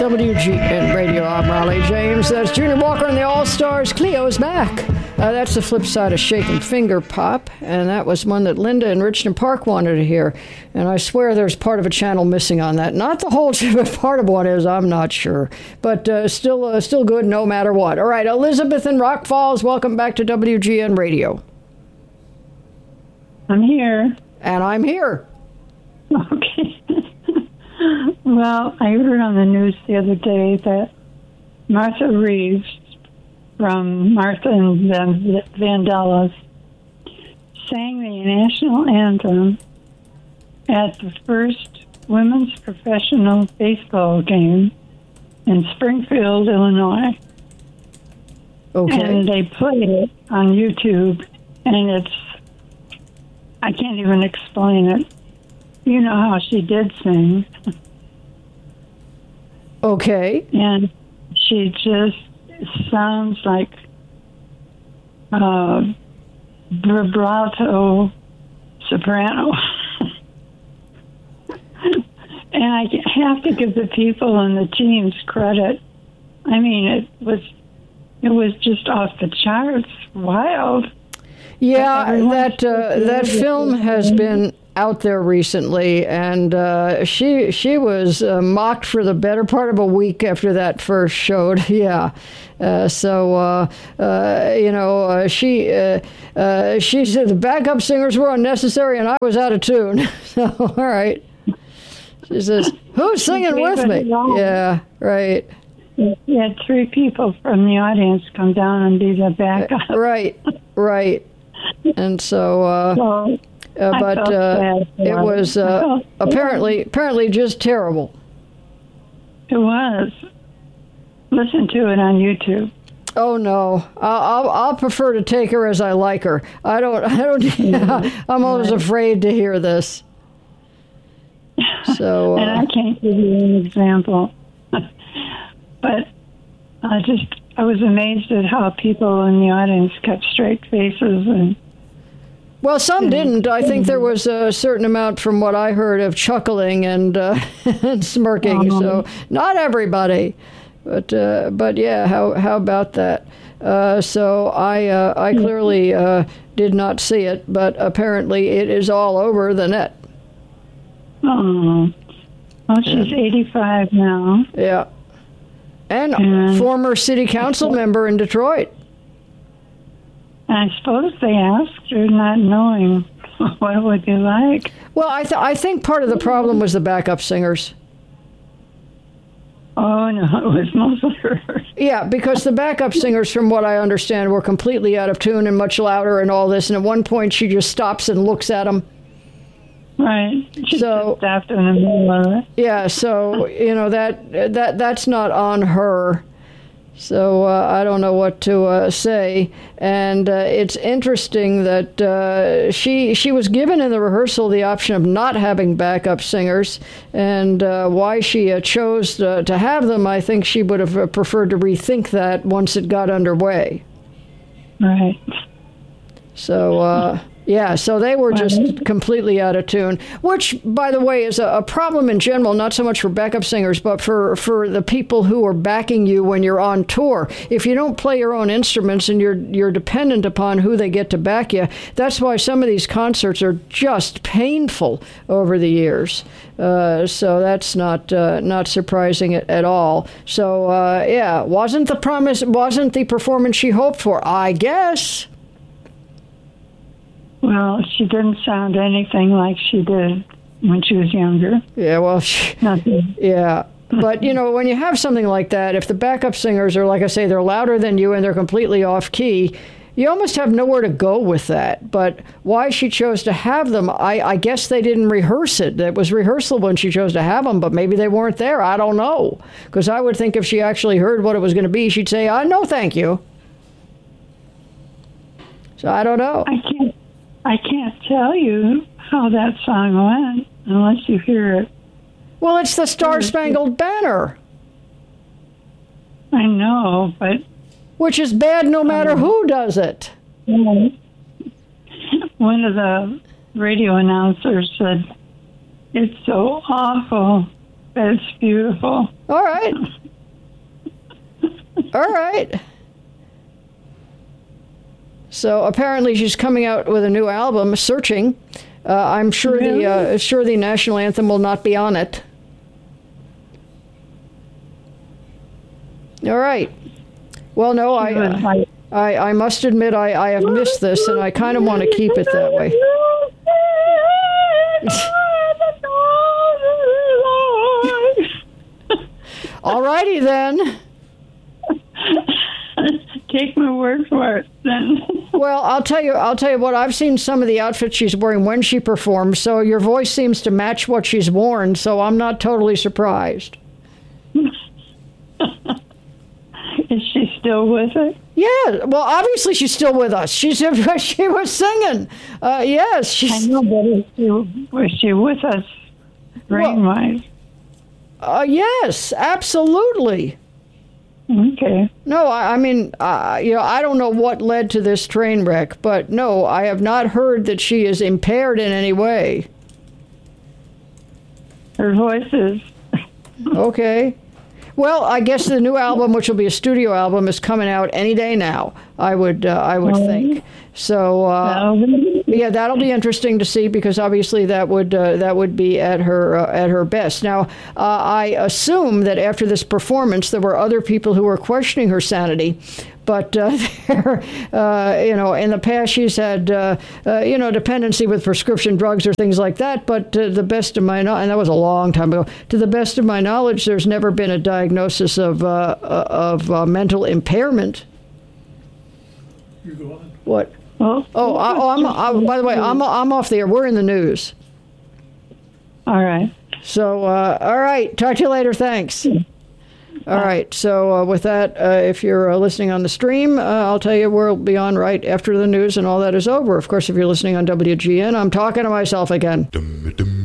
WGN Radio, I'm Raleigh James. That's Junior Walker and the All-Stars. Cleo's back. That's the flip side of Shaking Finger Pop, and that was one that Linda in Richmond Park wanted to hear. And I swear there's part of a channel missing on that. Not the whole, but part of what is, I'm not sure. But still good no matter what. All right, Elizabeth in Rock Falls, welcome back to WGN Radio. I'm here. And I'm here. Okay. Well, I heard on the news the other day that Martha Reeves from Martha and the Vandellas sang the national anthem at the first women's professional baseball game in Springfield, Illinois. Okay. And they played it on YouTube, and I can't even explain it. You know how she did sing. Okay. And she just sounds like vibrato soprano. And I have to give the people on the teams credit. I mean, it was just off the charts, wild. Yeah, that film has been out there recently, and she was mocked for the better part of a week after that first showed. Yeah, she said the backup singers were unnecessary and I was out of tune. So all right, she says, "Who's singing with me?" Yeah, right. You had three people from the audience come down and be the backup. Right. And so. It was apparently just terrible. It was. Listen to it on YouTube. Oh no, I'll prefer to take her as I like her. I don't. Yeah, I'm always afraid to hear this. So. And I can't give you an example, but I was amazed at how people in the audience kept straight faces and. Well, some didn't. I think there was a certain amount, from what I heard, of chuckling and and smirking. So not everybody, but yeah. How about that? So I clearly did not see it, but apparently it is all over the net. Oh, well, she's 85 now. Yeah, and former city council member in Detroit. I suppose they asked her, not knowing what it would be like. Well, I think part of the problem was the backup singers. Oh, no, it was mostly her. Yeah, because the backup singers, from what I understand, were completely out of tune and much louder and all this. And at one point, she just stops and looks at them. Right. She just stopped in the middle of it. Yeah, so, that's not on her. So I don't know what to say, and it's interesting that she was given in the rehearsal the option of not having backup singers, and why she chose to have them. I think she would have preferred to rethink that once it got underway. Right. So. Yeah, so they were just completely out of tune, which, by the way, is a problem in general, not so much for backup singers, but for the people who are backing you when you're on tour. If you don't play your own instruments and you're dependent upon who they get to back you, that's why some of these concerts are just painful over the years. So that's not surprising at all. So, wasn't the performance she hoped for, I guess. Well, she didn't sound anything like she did when she was younger. Yeah, well, nothing. Yeah. But, when you have something like that, if the backup singers are, like I say, they're louder than you and they're completely off key, you almost have nowhere to go with that. But why she chose to have them, I guess they didn't rehearse it. It was rehearsal when she chose to have them, but maybe they weren't there. I don't know. Because I would think if she actually heard what it was going to be, she'd say, no, thank you. So I don't know. I can't tell you how that song went unless you hear it. Well, it's the Star-Spangled Banner. I know, but... Which is bad no matter who does it. One of the radio announcers said, "It's so awful It's beautiful. All right. All right. So apparently she's coming out with a new album, Searching. I'm sure the national anthem will not be on it. All right. Well, no, I must admit I have missed this, and I kind of want to keep it that way. All righty then. Take my word for it, then. Well, I'll tell you what. I've seen some of the outfits she's wearing when she performs, so your voice seems to match what she's worn. So I'm not totally surprised. Is she still with it? Yeah. Well, obviously she's still with us. She was singing. Yes. I know, but was she with us, brain-wise? Yes, absolutely. Okay. No, I mean, I don't know what led to this train wreck, but no, I have not heard that she is impaired in any way. Her voice is. Okay. Well, I guess the new album, which will be a studio album, is coming out any day now. I would think. So yeah, that'll be interesting to see, because obviously that would be at her best. Now, I assume that after this performance, there were other people who were questioning her sanity. But in the past she's had dependency with prescription drugs or things like that. But to the best of my knowledge, and that was a long time ago, to the best of my knowledge, there's never been a diagnosis of mental impairment. You go on. What? Well, By the way, I'm off the air. We're in the news. all right. So, all right. Talk to you later. Thanks. All right. So with that, if you're listening on the stream, I'll tell you we'll be on right after the news and all that is over. Of course, if you're listening on WGN, I'm talking to myself again.